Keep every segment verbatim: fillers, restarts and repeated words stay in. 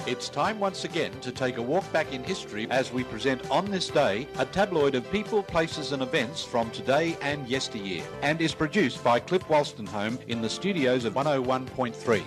It's time once again to take a walk back in history as we present On This Day, a tabloid of people, places and events from today and yesteryear, and is produced by Cliff Wolstenholme in the studios of one oh one point three.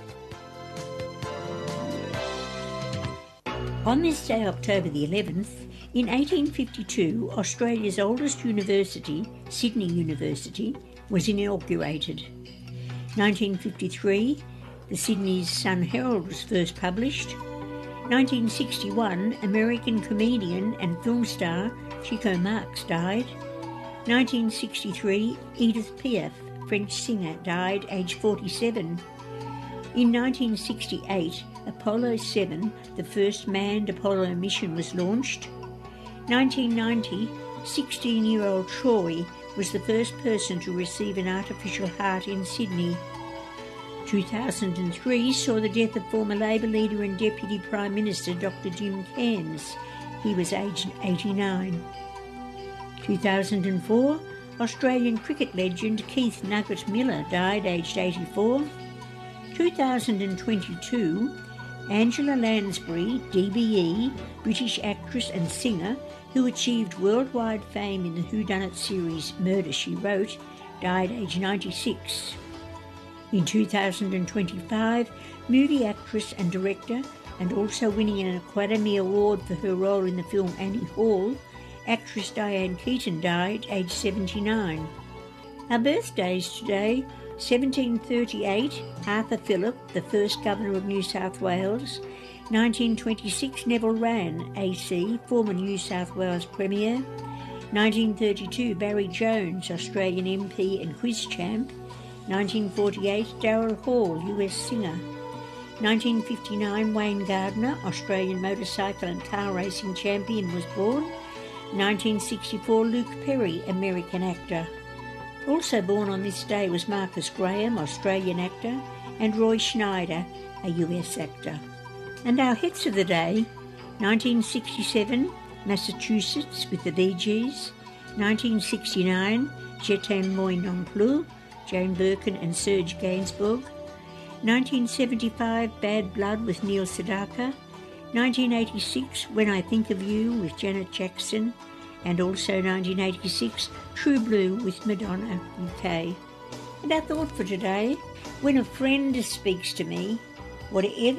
On this day, October the eleventh, in eighteen fifty-two, Australia's oldest university, Sydney University, was inaugurated. nineteen fifty-three, the Sydney's Sun Herald was first published. nineteen sixty-one, American comedian and film star Chico Marx died. nineteen sixty-three, Edith Piaf, French singer, died aged forty-seven. In nineteen sixty-eight, Apollo seven, the first manned Apollo mission, was launched. nineteen ninety, sixteen-year-old Troy was the first person to receive an artificial heart in Sydney. two thousand three saw the death of former Labor leader and Deputy Prime Minister Doctor Jim Cairns. He was aged eighty-nine. two thousand four, Australian cricket legend Keith Nugget Miller died aged eighty-four. two thousand twenty-two, Angela Lansbury, D B E, British actress and singer, who achieved worldwide fame in the whodunit series Murder, She Wrote, died aged ninety-six. In two thousand twenty-five, movie actress and director, and also winning an Academy Award for her role in the film Annie Hall, actress Diane Keaton died aged seventy-nine. Our birthdays today: seventeen thirty-eight, Arthur Phillip, the first Governor of New South Wales. nineteen twenty-six, Neville Wran, A C, former New South Wales Premier. nineteen thirty-two, Barry Jones, Australian M P and quiz champ. nineteen forty-eight, Daryl Hall, U S singer. nineteen fifty-nine, Wayne Gardner, Australian motorcycle and car racing champion, was born. nineteen sixty-four, Luke Perry, American actor. Also born on this day was Marcus Graham, Australian actor, and Roy Schneider, a U S actor. And our hits of the day: nineteen sixty-seven, Massachusetts with the Bee Gees. nineteen sixty-nine, Je t'aime moi non plus, Jane Birkin and Serge Gainsbourg. nineteen seventy-five, Bad Blood with Neil Sedaka. nineteen eighty-six, When I Think of You with Janet Jackson. And also nineteen eighty-six, True Blue with Madonna, U K. And our thought for today: when a friend speaks to me, whatever